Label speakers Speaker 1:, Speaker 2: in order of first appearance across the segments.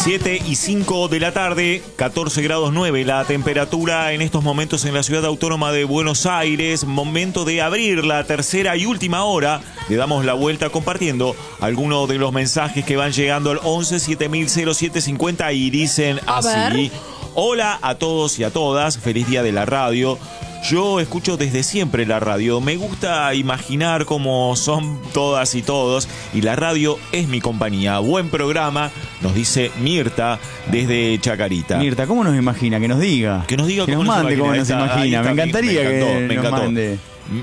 Speaker 1: 7:05 de la tarde, 14 grados 9 la temperatura en estos momentos en la ciudad autónoma de Buenos Aires. Momento de abrir la tercera y última hora. Le damos la vuelta compartiendo algunos de los mensajes que van llegando al 11 7000 0750 y dicen así: hola a todos y a todas, feliz día de la radio. Yo escucho desde siempre la radio, me gusta imaginar cómo son todas y todos y la radio es mi compañía. Buen programa, nos dice Mirta desde Chacarita.
Speaker 2: Mirta, ¿cómo nos imagina? Que nos diga.
Speaker 1: Que nos diga
Speaker 2: cómo nos mande cómo nos imagina. Me encantaría que nos mande.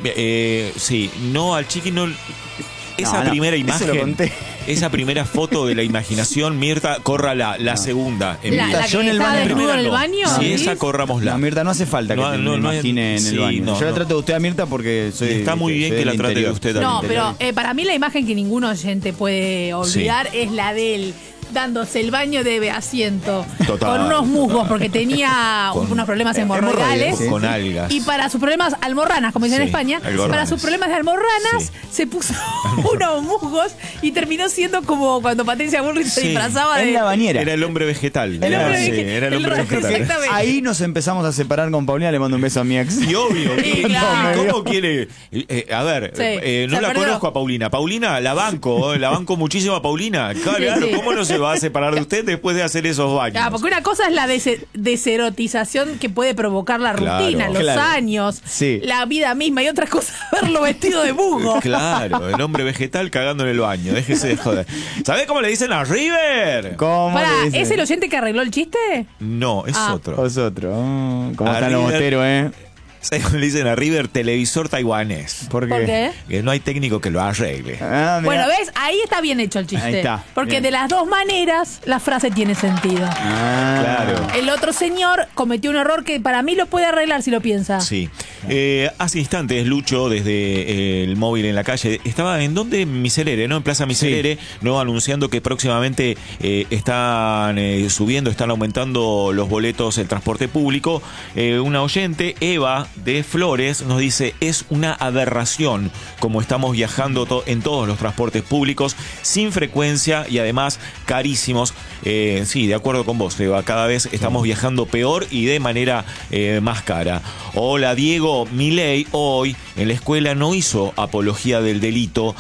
Speaker 1: Sí, no al chiqui no... Esa primera imagen, esa primera foto de la imaginación, Mirta, córrala, la segunda.
Speaker 3: La
Speaker 1: yo
Speaker 3: en el baño.
Speaker 1: En el
Speaker 3: baño.
Speaker 1: Sí, esa corrámosla.
Speaker 2: No, Mirta, no hace falta que me imagine en el baño. Yo la trato de usted a Mirta porque soy...
Speaker 1: Está muy bien que la trate de usted también.
Speaker 3: No, pero para mí la imagen que ningún oyente puede olvidar es la de él dándose el baño de asiento. Total. Con unos musgos, porque tenía unos problemas hemorroidales.
Speaker 1: Con algas.
Speaker 3: Y para sus problemas almorranas, como dicen en España, para sus problemas de almorranas, se puso unos musgos y terminó siendo como cuando Patricia Bullrich se disfrazaba de...
Speaker 2: En la bañera.
Speaker 1: Era el hombre vegetal.
Speaker 2: Era el
Speaker 1: hombre vegetal.
Speaker 2: Ahí nos empezamos a separar con Paulina, le mando un beso a mi ex.
Speaker 1: Y obvio.
Speaker 3: Sí, claro.
Speaker 1: ¿Cómo quiere? A ver, no la conozco a Paulina. Paulina, la banco muchísimo a Paulina. Claro, ¿cómo no se va a separar de usted después de hacer esos baños?
Speaker 3: Claro, porque una cosa es la deserotización que puede provocar la rutina, los años, la vida misma, y otra cosa verlo vestido de musgo.
Speaker 1: Claro, el hombre vegetal cagando en el baño. Déjese de joder. ¿Sabés cómo le dicen a River?
Speaker 2: ¿Cómo le dicen?
Speaker 3: ¿Es el oyente que arregló el chiste?
Speaker 1: No, es otro.
Speaker 2: Es otro. ¿Cómo están los boteros,
Speaker 1: ¿Sabes cómo le dicen a River? Televisor taiwanés.
Speaker 2: ¿Por qué?
Speaker 1: Que no hay técnico que lo arregle.
Speaker 3: Bueno, ¿ves? Ahí está bien hecho el chiste.
Speaker 2: Ahí está.
Speaker 3: Porque
Speaker 2: bien.
Speaker 3: de las dos maneras la frase tiene sentido.
Speaker 1: Claro.
Speaker 3: El otro señor cometió un error que para mí lo puede arreglar si lo piensa.
Speaker 1: Sí. Hace instantes, Lucho, desde el móvil en la calle, estaba en donde Miserere, ¿no? En Plaza Miserere, ¿no? Anunciando que próximamente están subiendo, están aumentando los boletos del transporte público. Una oyente, Eva de Flores, nos dice: es una aberración como estamos viajando en todos los transportes públicos, sin frecuencia y además carísimos. Sí, de acuerdo con vos, Eva, cada vez estamos viajando peor y de manera más cara. Hola, Diego. Milei hoy en la escuela no hizo apología del delito.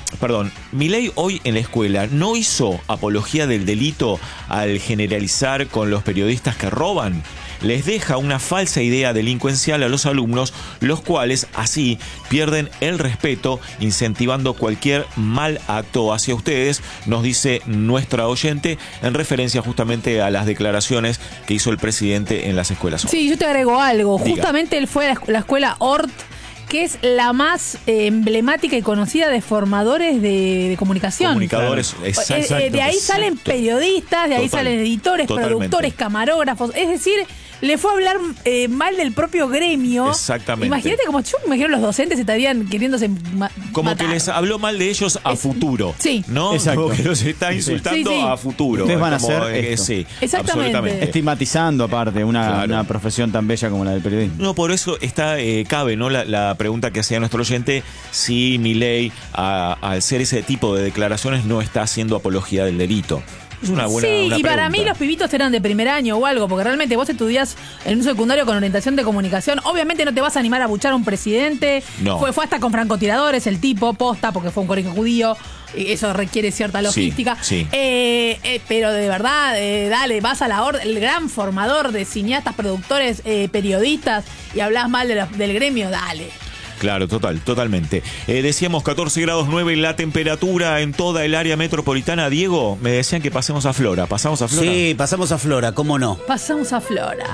Speaker 1: Milei hoy en la escuela no hizo apología del delito al generalizar con los periodistas que roban. Les deja una falsa idea delincuencial a los alumnos, los cuales así pierden el respeto, incentivando cualquier mal acto hacia ustedes, nos dice nuestra oyente, en referencia justamente a las declaraciones que hizo el presidente en las escuelas.
Speaker 3: Sí, yo te agrego algo.
Speaker 1: Diga.
Speaker 3: Justamente él fue a la escuela Ort, que es la más emblemática y conocida de formadores de comunicación.
Speaker 1: Comunicadores, exacto.
Speaker 3: De ahí salen periodistas, de ahí salen editores, productores, camarógrafos. Es decir, le fue a hablar mal del propio gremio.
Speaker 1: Exactamente.
Speaker 3: Imagínate como yo me imagino los docentes estarían queriéndose
Speaker 1: como
Speaker 3: matar.
Speaker 1: que les habló mal de ellos a futuro.
Speaker 3: Sí.
Speaker 1: ¿No?
Speaker 2: Exacto.
Speaker 1: Como que los está insultando a futuro.
Speaker 2: Ustedes van a
Speaker 1: como,
Speaker 2: hacer esto.
Speaker 1: Sí,
Speaker 3: exactamente.
Speaker 1: absolutamente.
Speaker 2: Estigmatizando aparte una profesión tan bella como la del periodismo.
Speaker 1: No, por eso cabe, ¿no? La pregunta que hacía nuestro oyente, si Milei, al hacer ese tipo de declaraciones, no está haciendo apología del delito. Es una buena
Speaker 3: pregunta. Para
Speaker 1: pregunta.
Speaker 3: mí los pibitos eran de primer año o algo, porque realmente vos estudiás en un secundario con orientación de comunicación. Obviamente no te vas a animar a buchar a un presidente.
Speaker 1: No.
Speaker 3: Fue hasta con francotiradores el tipo, posta, porque fue un colegio judío. Y eso requiere cierta logística.
Speaker 1: Sí.
Speaker 3: Pero de verdad, dale, vas a la orden, el gran formador de cineastas, productores, periodistas, y hablas mal del gremio, dale.
Speaker 1: Claro, totalmente. Decíamos 14 grados 9 la temperatura en toda el área metropolitana. Diego, me decían que pasemos a Flora. ¿Pasamos a Flora?
Speaker 4: Sí, pasamos a Flora, ¿cómo no?
Speaker 3: Pasamos a Flora.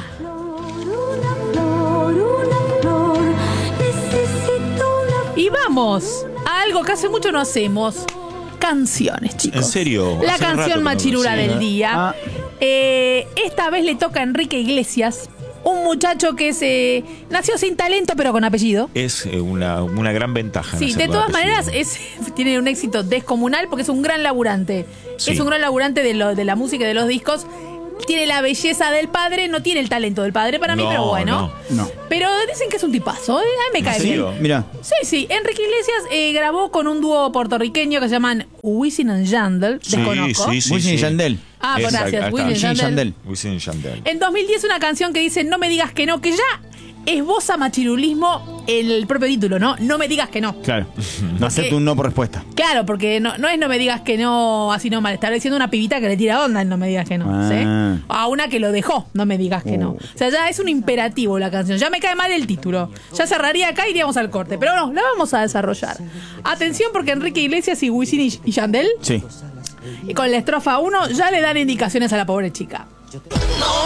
Speaker 3: Y vamos a algo que hace mucho no hacemos. Canciones, chicos.
Speaker 1: ¿En serio?
Speaker 3: La
Speaker 1: Hace rato
Speaker 3: canción
Speaker 1: que no
Speaker 3: machirula
Speaker 1: lo hacía.
Speaker 3: del día. Esta vez le toca a Enrique Iglesias, un muchacho que nació sin talento pero con apellido.
Speaker 1: Es una gran ventaja.
Speaker 3: Sí, de todas maneras tiene un éxito descomunal porque es un gran laburante.
Speaker 1: Sí.
Speaker 3: Es un gran laburante de la música y de los discos. Tiene la belleza del padre, no tiene el talento del padre para mí, pero bueno.
Speaker 2: No.
Speaker 3: Pero dicen que es un tipazo, a mí me cae bien.
Speaker 2: Mira.
Speaker 3: Sí. Enrique Iglesias grabó con un dúo puertorriqueño que se llaman Wisin and Yandel. Desconozco.
Speaker 2: Wisin y Yandel.
Speaker 3: Gracias.
Speaker 2: Wisin Yandel.
Speaker 3: En 2010 una canción que dice No me digas que no, que ya esboza machirulismo el propio título, ¿no? No me digas que no.
Speaker 2: Claro. No acepto un no por respuesta.
Speaker 3: Claro, porque no es no me digas que no, así no mal. Está diciendo una pibita que le tira onda el no me digas que no. ¿Sí? A una que lo dejó, no me digas que no. O sea, ya es un imperativo la canción. Ya me cae mal el título. Ya cerraría acá y iríamos al corte. Pero no, la vamos a desarrollar. Atención, porque Enrique Iglesias y Wisin y Yandel.
Speaker 2: Sí.
Speaker 3: Y con la estrofa 1 ya le dan indicaciones a la pobre chica.
Speaker 5: No